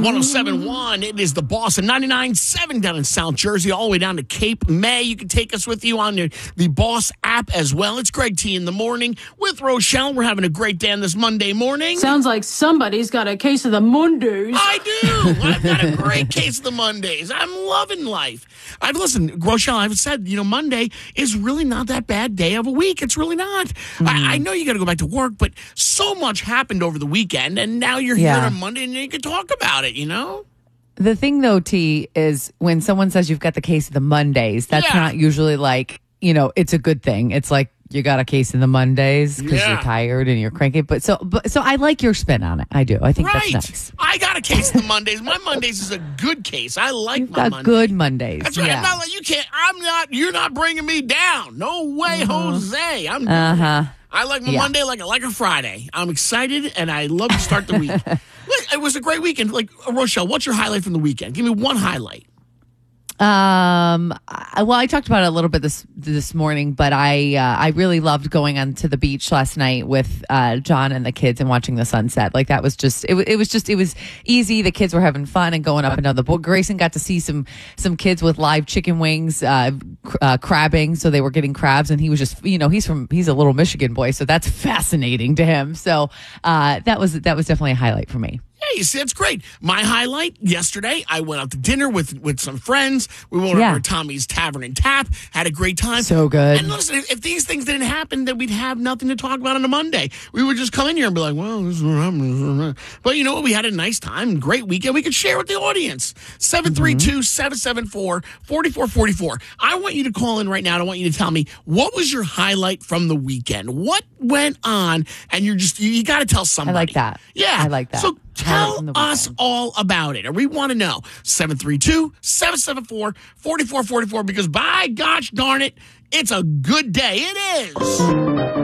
107.1, it is The Boss, and 99.7 down in South Jersey, all the way down to Cape May. You can take us with you on the Boss app as well. It's Greg T in the morning with Rochelle. We're having a great day on this Monday morning. Sounds like somebody's got a case of the Mondays. I do. I've got a great case of the Mondays. I'm loving life. Listen, Rochelle, I've said, Monday is really not that bad day of a week. It's really not. Mm-hmm. I know you got to go back to work, but so much happened over the weekend, and now you're here on Monday, and you can talk about it, The thing, though, T, is when someone says you've got the case of the Mondays, that's not usually like, it's a good thing. It's like you got a case of the Mondays because you're tired and you're cranky. But so I like your spin on it. I do. I think that's nice. I got a case of the Mondays. My Mondays is a good case. I like You've my got Mondays. good Mondays. That's right. Yeah. You're not bringing me down. No way, Jose. I'm I like my Monday like a Friday. I'm excited, and I love to start the week. It was a great weekend. Like, Rochelle, what's your highlight from the weekend? Give me one highlight. I talked about it a little bit this morning, but I really loved going onto the beach last night with John and the kids and watching the sunset. Like, that was just it was easy. The kids were having fun and going up and down the boat. Grayson got to see some kids with live chicken wings crabbing, so they were getting crabs, and he was just he's a little Michigan boy, so that's fascinating to him. So that was definitely a highlight for me. Yeah, you see, that's great. My highlight yesterday, I went out to dinner with some friends. We went over to Tommy's Tavern and Tap, had a great time. So good. And listen, if these things didn't happen, then we'd have nothing to talk about on a Monday. We would just come in here and be like, well, this is what happened. But you know what? We had a nice time, great weekend. We could share with the audience. 732-774-4444. I want you to call in right now. I want you to tell me, what was your highlight from the weekend? What went on? And you got to tell somebody. I like that. Yeah. I like that. So tell us all about it. Or we want to know. 732-774-4444, because by gosh darn it, it's a good day. It is.